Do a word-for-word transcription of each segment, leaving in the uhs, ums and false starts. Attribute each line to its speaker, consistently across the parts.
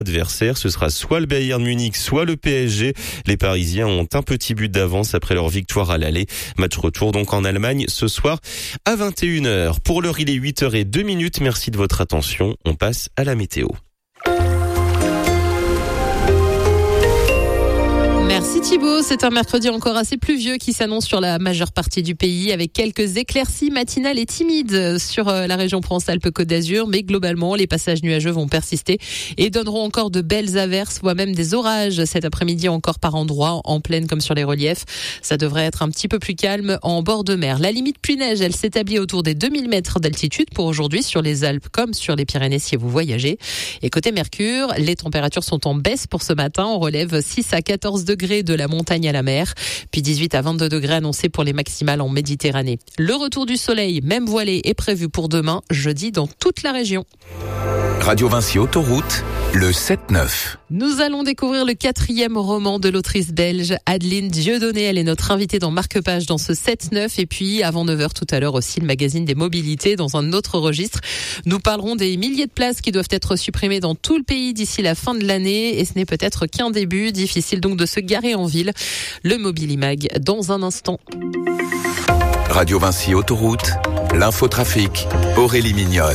Speaker 1: Adversaire, ce sera soit le Bayern Munich, soit le P S G. Les Parisiens ont un petit but d'avance après leur victoire à l'aller. Match retour donc en Allemagne ce soir à vingt et une heures. Pour l'heure, il est huit heures zéro deux minutes. Merci de votre attention. On passe à la météo.
Speaker 2: Merci Thibaut, c'est un mercredi encore assez pluvieux qui s'annonce sur la majeure partie du pays avec quelques éclaircies matinales et timides sur la région Provence-Alpes-Côte d'Azur, mais globalement les passages nuageux vont persister et donneront encore de belles averses, voire même des orages cet après-midi encore par endroits, en plaine comme sur les reliefs. Ça devrait être un petit peu plus calme en bord de mer. La limite pluie-neige, elle s'établit autour des deux mille mètres d'altitude pour aujourd'hui sur les Alpes comme sur les Pyrénées si vous voyagez. Et côté Mercure, les températures sont en baisse pour ce matin, on relève six à quatorze degrés de la montagne à la mer, puis dix-huit à vingt-deux degrés annoncés pour les maximales en Méditerranée. Le retour du soleil, même voilé, est prévu pour demain, jeudi, dans toute la région.
Speaker 3: Radio Vinci Autoroute, le sept neuf.
Speaker 2: Nous allons découvrir le quatrième roman de l'autrice belge Adeline Dieudonné. Elle est notre invitée dans Marque-Page dans ce sept neuf. Et puis, avant neuf heures tout à l'heure aussi, le magazine des mobilités dans un autre registre. Nous parlerons des milliers de places qui doivent être supprimées dans tout le pays d'ici la fin de l'année. Et ce n'est peut-être qu'un début. Difficile donc de se garer en ville. Le Mobilimag dans un instant.
Speaker 3: Radio Vinci Autoroute, l'infotrafic, Aurélie Mignonne.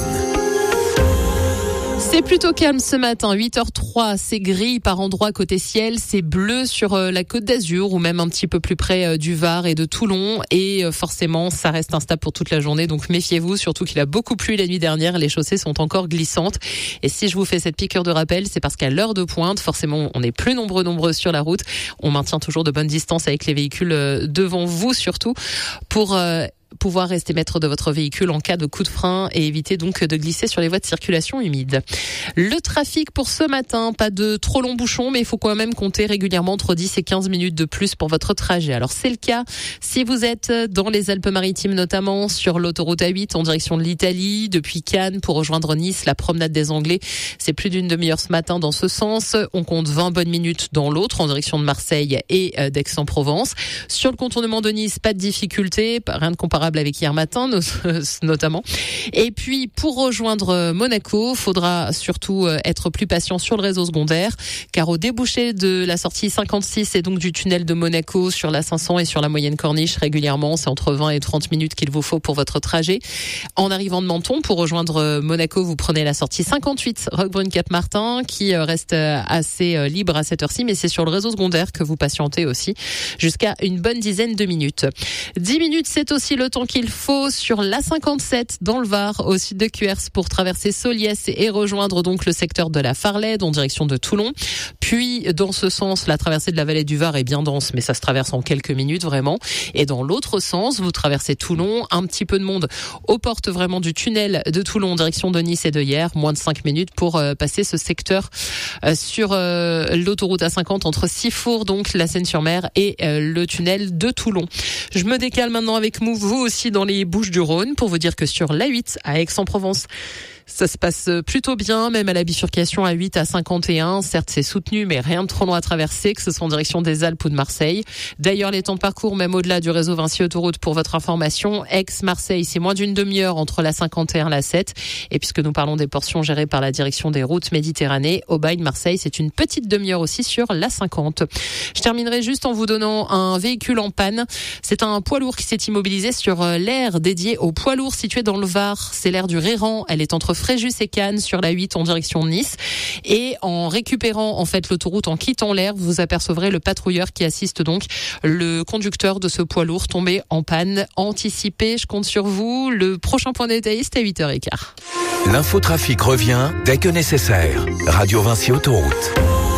Speaker 2: C'est plutôt calme ce matin, huit heures trois, c'est gris par endroits côté ciel, c'est bleu sur la Côte d'Azur ou même un petit peu plus près du Var et de Toulon et forcément ça reste instable pour toute la journée donc méfiez-vous, surtout qu'il a beaucoup plu la nuit dernière, les chaussées sont encore glissantes et si je vous fais cette piqûre de rappel, c'est parce qu'à l'heure de pointe, forcément on est plus nombreux nombreux sur la route, on maintient toujours de bonnes distances avec les véhicules devant vous surtout pour... Euh, pouvoir rester maître de votre véhicule en cas de coup de frein et éviter donc de glisser sur les voies de circulation humides. Le trafic pour ce matin, pas de trop longs bouchons, mais il faut quand même compter régulièrement entre dix et quinze minutes de plus pour votre trajet. Alors c'est le cas si vous êtes dans les Alpes-Maritimes, notamment sur l'autoroute A huit en direction de l'Italie, depuis Cannes pour rejoindre Nice, la promenade des Anglais. C'est plus d'une demi-heure ce matin dans ce sens. On compte vingt bonnes minutes dans l'autre en direction de Marseille et d'Aix-en-Provence. Sur le contournement de Nice, pas de difficulté, rien de comparable avec hier matin notamment. Et puis pour rejoindre Monaco, faudra surtout être plus patient sur le réseau secondaire car au débouché de la sortie cinquante-six et donc du tunnel de Monaco sur la cinq cents et sur la moyenne corniche régulièrement, c'est entre vingt et trente minutes qu'il vous faut pour votre trajet. En arrivant de Menton pour rejoindre Monaco, vous prenez la sortie cinquante-huit Roquebrune-Cap-Martin qui reste assez libre à cette heure-ci, mais c'est sur le réseau secondaire que vous patientez aussi jusqu'à une bonne dizaine de minutes. dix minutes, c'est aussi le temps qu'il faut sur l'A cinquante-sept dans le Var au sud de Cuers pour traverser Soliès et rejoindre donc le secteur de la Farlède en direction de Toulon. Puis dans ce sens, la traversée de la vallée du Var est bien dense, mais ça se traverse en quelques minutes vraiment. Et dans l'autre sens, vous traversez Toulon, un petit peu de monde aux portes vraiment du tunnel de Toulon en direction de Nice et de Hyères, moins de cinq minutes pour euh, passer ce secteur euh, sur euh, l'autoroute A cinquante entre Sifour, donc la Seine-sur-Mer et euh, le tunnel de Toulon. Je me décale maintenant avec vous, vous aussi dans les Bouches-du-Rhône pour vous dire que sur l'A huit à Aix-en-Provence, ça se passe plutôt bien, même à la bifurcation A huit à cinquante et un. Certes, c'est soutenu, mais rien de trop long à traverser, que ce soit en direction des Alpes ou de Marseille. D'ailleurs, les temps de parcours, même au-delà du réseau Vinci Autoroute, pour votre information, Aix-Marseille, c'est moins d'une demi-heure entre la cinquante et un et la sept. Et puisque nous parlons des portions gérées par la direction des routes Méditerranée, Aubagne-Marseille, c'est une petite demi-heure aussi sur la cinquante. Je terminerai juste en vous donnant un véhicule en panne. C'est un poids lourd qui s'est immobilisé sur l'aire dédiée aux poids lourds situé dans le Var. C'est l'aire du Réran. Elle est entre Fréjus et Cannes sur la huit en direction de Nice. Et en récupérant en fait l'autoroute, en quittant l'aire, vous apercevrez le patrouilleur qui assiste donc le conducteur de ce poids lourd tombé en panne. Anticipez, je compte sur vous. Le prochain point détailliste à huit heures quinze.
Speaker 3: L'infotrafic revient dès que nécessaire. Radio Vinci Autoroute.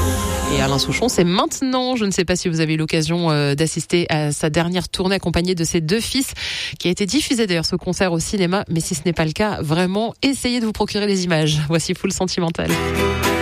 Speaker 2: Et Alain Souchon, c'est maintenant. Je ne sais pas si vous avez eu l'occasion euh, d'assister à sa dernière tournée accompagnée de ses deux fils, qui a été diffusé d'ailleurs ce concert au cinéma. Mais si ce n'est pas le cas, vraiment, essayez de vous procurer les images. Voici Full Sentimental.